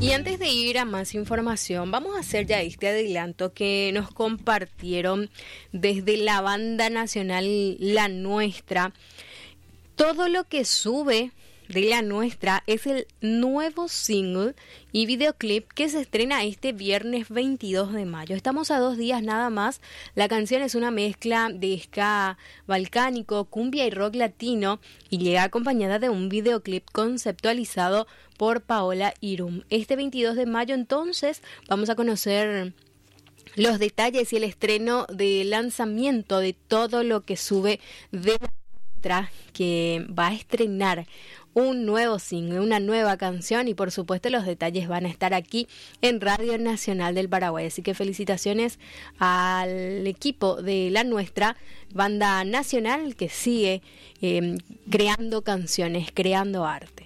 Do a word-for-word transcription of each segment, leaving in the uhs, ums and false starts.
Y antes de ir a más información, vamos a hacer ya este adelanto que nos compartieron desde la banda nacional La Nuestra. Todo lo que sube de La Nuestra es el nuevo single y videoclip que se estrena este viernes veintidós de mayo. Estamos a dos días nada más. La canción es una mezcla de ska balcánico, cumbia y rock latino y llega acompañada de un videoclip conceptualizado por Paola Irum. Este veintidós de mayo entonces vamos a conocer los detalles y el estreno de lanzamiento de todo lo que sube de La Nuestra, que va a estrenar un nuevo single, una nueva canción y por supuesto los detalles van a estar aquí en Radio Nacional del Paraguay. Así que felicitaciones al equipo de La Nuestra, banda nacional que sigue eh, creando canciones, creando arte.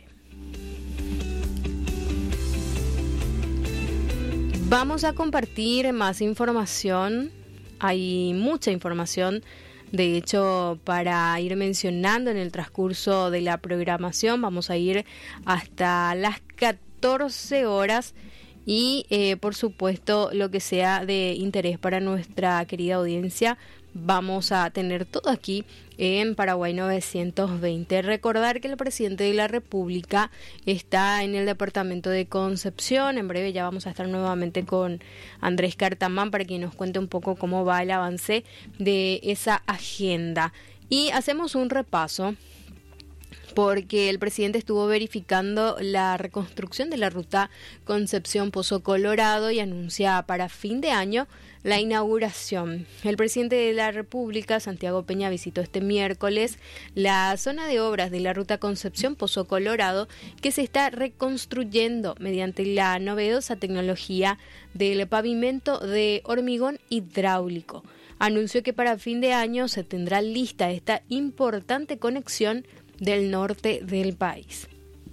Vamos a compartir más información, hay mucha información. De hecho, para ir mencionando en el transcurso de la programación, vamos a ir hasta las catorce horas y, eh, por supuesto, lo que sea de interés para nuestra querida audiencia, vamos a tener todo aquí en Paraguay novecientos veinte. Recordar que el presidente de la República está en el departamento de Concepción. En breve ya vamos a estar nuevamente con Andrés Cartamán para que nos cuente un poco cómo va el avance de esa agenda. Y hacemos un repaso porque el presidente estuvo verificando la reconstrucción de la ruta Concepción-Pozo Colorado y anuncia para fin de año la inauguración. El presidente de la República, Santiago Peña, visitó este miércoles la zona de obras de la ruta Concepción-Pozo Colorado que se está reconstruyendo mediante la novedosa tecnología del pavimento de hormigón hidráulico. Anunció que para fin de año se tendrá lista esta importante conexión del norte del país.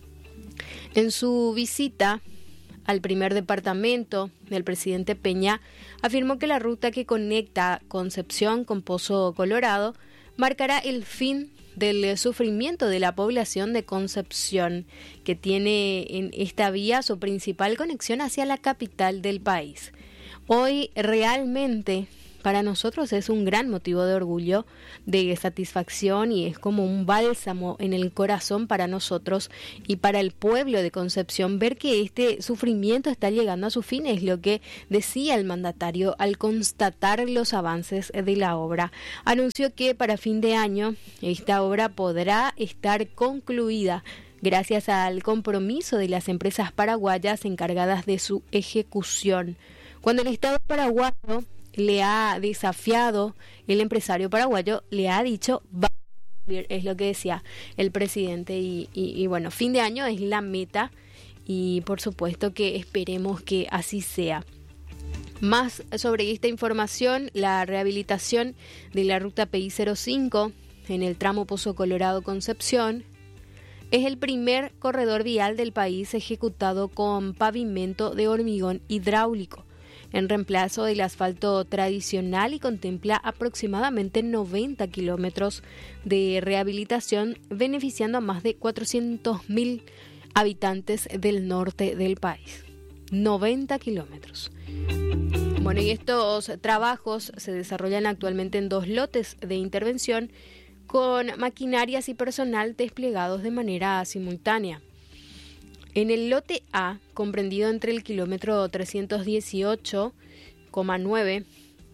En su visita al primer departamento, el presidente Peña afirmó que la ruta que conecta Concepción con Pozo Colorado marcará el fin del sufrimiento de la población de Concepción, que tiene en esta vía su principal conexión hacia la capital del país. Hoy realmente para nosotros es un gran motivo de orgullo, de satisfacción y es como un bálsamo en el corazón para nosotros y para el pueblo de Concepción ver que este sufrimiento está llegando a su fin, es lo que decía el mandatario al constatar los avances de la obra. Anunció que para fin de año esta obra podrá estar concluida gracias al compromiso de las empresas paraguayas encargadas de su ejecución. Cuando el Estado paraguayo le ha desafiado, el empresario paraguayo le ha dicho, va a cumplir, es lo que decía el presidente y, y, y bueno, fin de año es la meta y por supuesto que esperemos que así sea. Más sobre esta información, la rehabilitación de la ruta P I cero cinco en el tramo Pozo Colorado Concepción es el primer corredor vial del país ejecutado con pavimento de hormigón hidráulico en reemplazo del asfalto tradicional y contempla aproximadamente noventa kilómetros de rehabilitación, beneficiando a más de cuatrocientos mil habitantes del norte del país. noventa kilómetros. Bueno, y estos trabajos se desarrollan actualmente en dos lotes de intervención con maquinarias y personal desplegados de manera simultánea. En el lote A, comprendido entre el kilómetro trescientos dieciocho coma nueve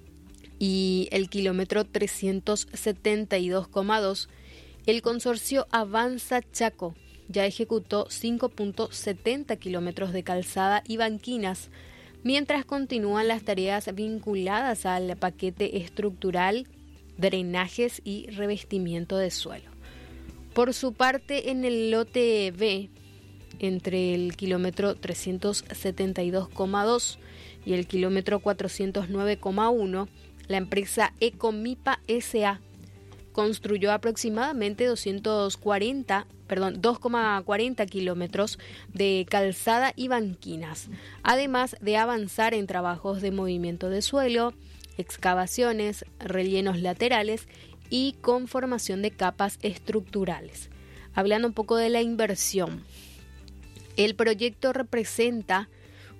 y el kilómetro trescientos setenta y dos coma dos, el consorcio Avanza Chaco ya ejecutó cinco punto setenta kilómetros de calzada y banquinas, mientras continúan las tareas vinculadas al paquete estructural, drenajes y revestimiento de suelo. Por su parte, en el lote B, entre el kilómetro trescientos setenta y dos coma dos y el kilómetro cuatrocientos nueve coma uno, la empresa Ecomipa S A construyó aproximadamente doscientos cuarenta, perdón, dos coma cuarenta kilómetros de calzada y banquinas, además de avanzar en trabajos de movimiento de suelo, excavaciones, rellenos laterales y conformación de capas estructurales. Hablando un poco de la inversión, el proyecto representa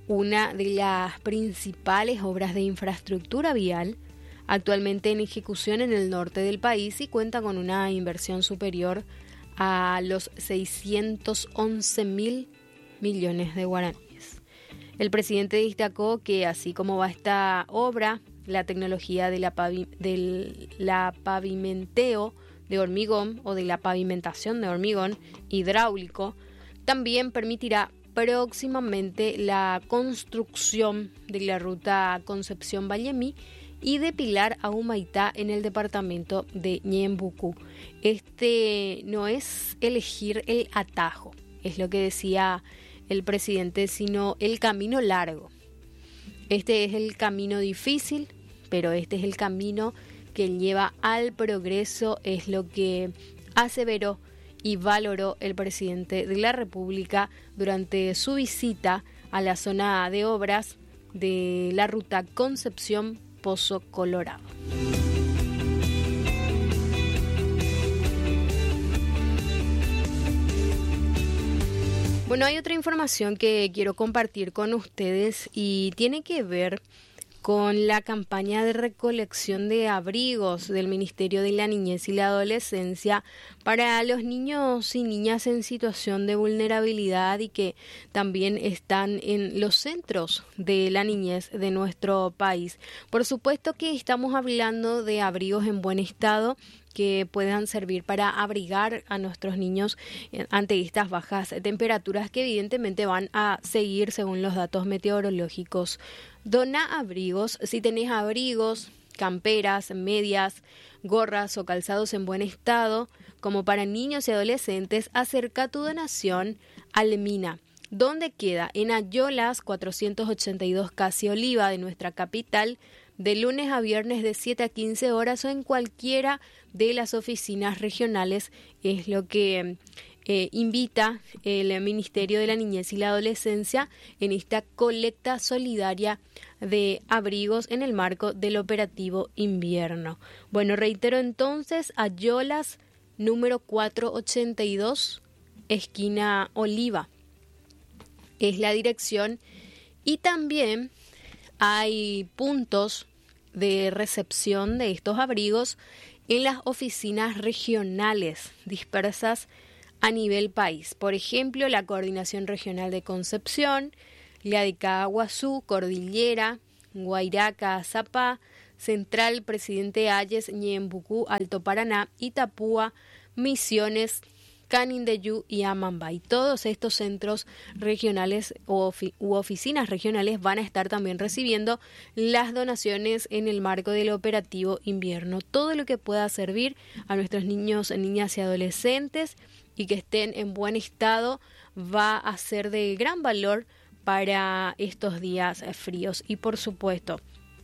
una de las principales obras de infraestructura vial actualmente en ejecución en el norte del país y cuenta con una inversión superior a los seiscientos once mil millones de guaraníes. El presidente destacó que así como va esta obra, la tecnología de la, pavi- de la pavimenteo de hormigón o de la pavimentación de hormigón hidráulico también permitirá próximamente la construcción de la ruta Concepción-Vallemí y de Pilar a Humaitá en el departamento de Ñembucú. Este no es elegir el atajo, es lo que decía el presidente, sino el camino largo. Este es el camino difícil, pero este es el camino que lleva al progreso, es lo que aseveró y valoró el presidente de la República durante su visita a la zona de obras de la ruta Concepción Pozo Colorado. Bueno, hay otra información que quiero compartir con ustedes y tiene que ver con la campaña de recolección de abrigos del Ministerio de la Niñez y la Adolescencia para los niños y niñas en situación de vulnerabilidad y que también están en los centros de la niñez de nuestro país. Por supuesto que estamos hablando de abrigos en buen estado que puedan servir para abrigar a nuestros niños ante estas bajas temperaturas que evidentemente van a seguir según los datos meteorológicos. Dona abrigos, si tenés abrigos, camperas, medias, gorras o calzados en buen estado, como para niños y adolescentes, acerca tu donación al MINA. ¿Dónde queda? En Ayolas cuatrocientos ochenta y dos Casi Oliva de nuestra capital, de lunes a viernes de siete a quince horas o en cualquiera de las oficinas regionales, es lo que eh, invita el Ministerio de la Niñez y la Adolescencia en esta colecta solidaria de abrigos en el marco del operativo invierno. Bueno, reitero entonces, Ayolas número cuatrocientos ochenta y dos, esquina Oliva, es la dirección, y también hay puntos de recepción de estos abrigos en las oficinas regionales dispersas a nivel país. Por ejemplo, la Coordinación Regional de Concepción, la de Caguazú, Cordillera, Guairaca, Zapá, Central, Presidente Hayes, Ñembucú, Alto Paraná, Itapúa, Misiones, Canindeyú y Amambay. Todos estos centros regionales u, ofi- u oficinas regionales van a estar también recibiendo las donaciones en el marco del operativo invierno. Todo lo que pueda servir a nuestros niños, niñas y adolescentes y que estén en buen estado va a ser de gran valor para estos días fríos. Y por supuesto,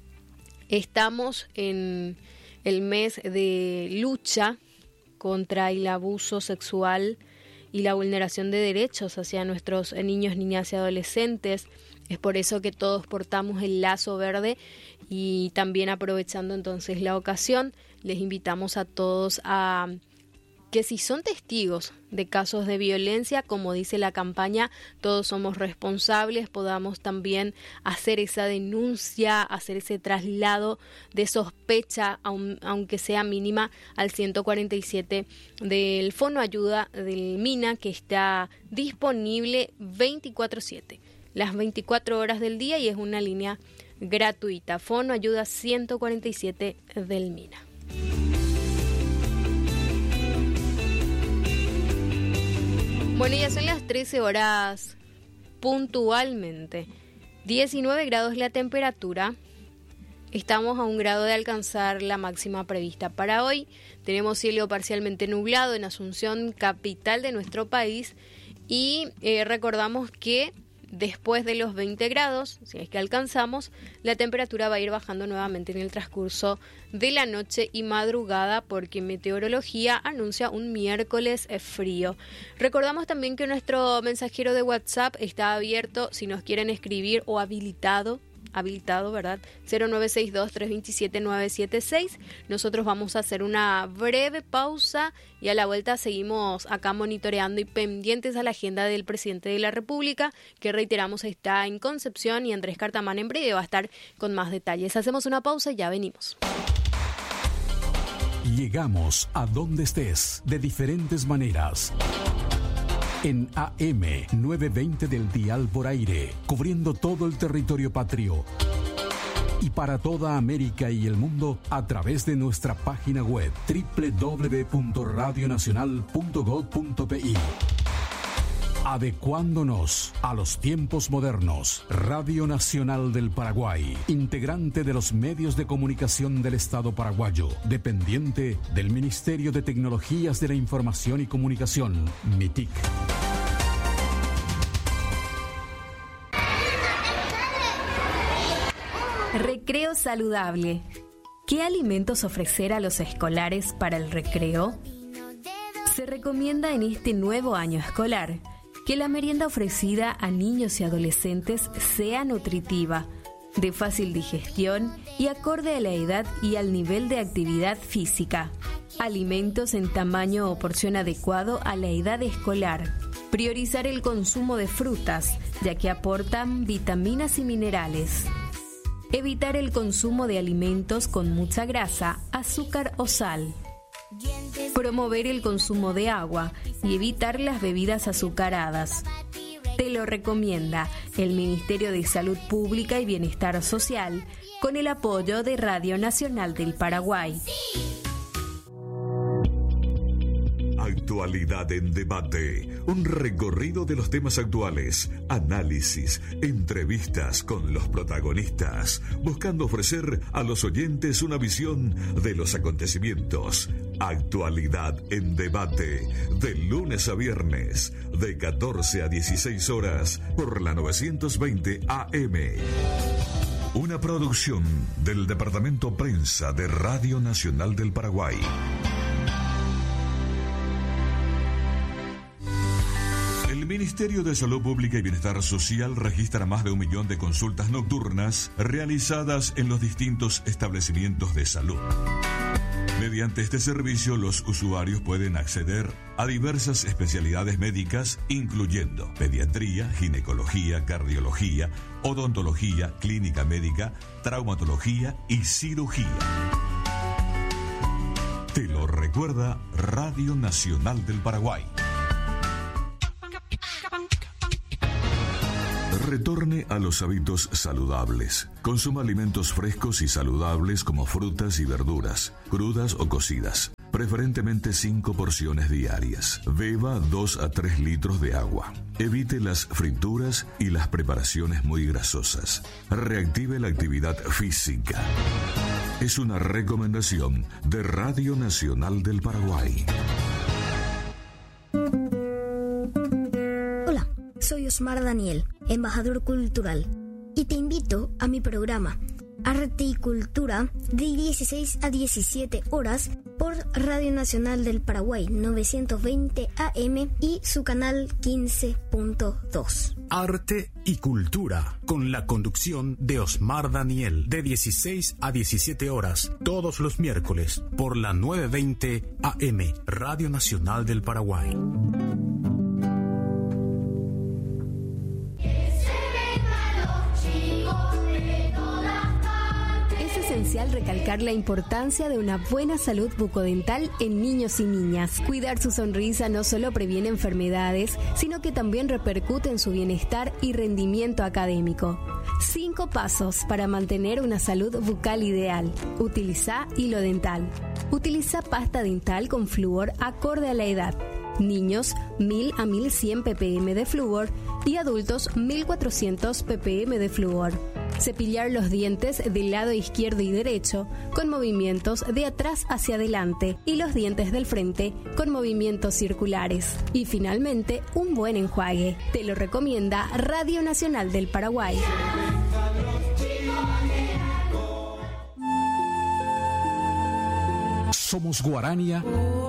estamos en el mes de lucha contra el abuso sexual y la vulneración de derechos hacia nuestros niños, niñas y adolescentes. Es por eso que todos portamos el lazo verde y también aprovechando entonces la ocasión, les invitamos a todos a que si son testigos de casos de violencia, como dice la campaña, todos somos responsables, podamos también hacer esa denuncia, hacer ese traslado de sospecha, aunque sea mínima, al ciento cuarenta y siete del Fono Ayuda del MINA, que está disponible veinticuatro siete, las veinticuatro horas del día, y es una línea gratuita. Fono Ayuda ciento cuarenta y siete del MINA. Bueno, ya son las trece horas puntualmente, diecinueve grados la temperatura, estamos a un grado de alcanzar la máxima prevista para hoy. Tenemos cielo parcialmente nublado en Asunción, capital de nuestro país, y eh, recordamos que después de los veinte grados, si es que alcanzamos, la temperatura va a ir bajando nuevamente en el transcurso de la noche y madrugada, porque meteorología anuncia un miércoles frío. Recordamos también que nuestro mensajero de WhatsApp está abierto si nos quieren escribir, o habilitado habilitado, ¿verdad? cero nueve seis dos, tres dos siete, nueve siete seis. Nosotros vamos a hacer una breve pausa y a la vuelta seguimos acá monitoreando y pendientes a la agenda del presidente de la República, que reiteramos está en Concepción, y Andrés Cartamán en breve va a estar con más detalles. Hacemos una pausa y ya venimos. Llegamos a donde estés de diferentes maneras. En A M novecientos veinte del dial por aire, cubriendo todo el territorio patrio. Y para toda América y el mundo a través de nuestra página web doble u doble u doble u punto radio nacional punto gob punto pe i. Adecuándonos a los tiempos modernos. Radio Nacional del Paraguay, integrante de los medios de comunicación del Estado paraguayo, dependiente del Ministerio de Tecnologías de la Información y Comunicación, MITIC. Recreo saludable. ¿Qué alimentos ofrecer a los escolares para el recreo? Se recomienda en este nuevo año escolar que la merienda ofrecida a niños y adolescentes sea nutritiva, de fácil digestión y acorde a la edad y al nivel de actividad física. Alimentos en tamaño o porción adecuado a la edad escolar. Priorizar el consumo de frutas, ya que aportan vitaminas y minerales. Evitar el consumo de alimentos con mucha grasa, azúcar o sal. Promover el consumo de agua y evitar las bebidas azucaradas. Te lo recomienda el Ministerio de Salud Pública y Bienestar Social con el apoyo de Radio Nacional del Paraguay. Actualidad en debate, un recorrido de los temas actuales, análisis, entrevistas con los protagonistas, buscando ofrecer a los oyentes una visión de los acontecimientos. Actualidad en debate, de lunes a viernes, de catorce a dieciséis horas, por la novecientos veinte A M. Una producción del Departamento Prensa de Radio Nacional del Paraguay. El Ministerio de Salud Pública y Bienestar Social registra más de un millón de consultas nocturnas realizadas en los distintos establecimientos de salud. Mediante este servicio, los usuarios pueden acceder a diversas especialidades médicas, incluyendo pediatría, ginecología, cardiología, odontología, clínica médica, traumatología y cirugía. Te lo recuerda Radio Nacional del Paraguay. Retorne a los hábitos saludables. Consuma alimentos frescos y saludables como frutas y verduras, crudas o cocidas. Preferentemente cinco porciones diarias. Beba dos a tres litros de agua. Evite las frituras y las preparaciones muy grasosas. Reactive la actividad física. Es una recomendación de Radio Nacional del Paraguay. Soy Osmar Daniel, embajador cultural, y te invito a mi programa Arte y Cultura de dieciséis a diecisiete horas por Radio Nacional del Paraguay novecientos veinte A M y su canal quince punto dos. Arte y Cultura, con la conducción de Osmar Daniel, de dieciséis a diecisiete horas, todos los miércoles, por la novecientos veinte A M, Radio Nacional del Paraguay. Es esencial recalcar la importancia de una buena salud bucodental en niños y niñas. Cuidar su sonrisa no solo previene enfermedades, sino que también repercute en su bienestar y rendimiento académico. Cinco pasos para mantener una salud bucal ideal. Utiliza hilo dental. Utiliza pasta dental con flúor acorde a la edad. Niños, mil a mil cien ppm de flúor y adultos, mil cuatrocientos ppm de flúor. Cepillar los dientes del lado izquierdo y derecho con movimientos de atrás hacia adelante y los dientes del frente con movimientos circulares. Y finalmente, un buen enjuague. Te lo recomienda Radio Nacional del Paraguay. Somos Guarania.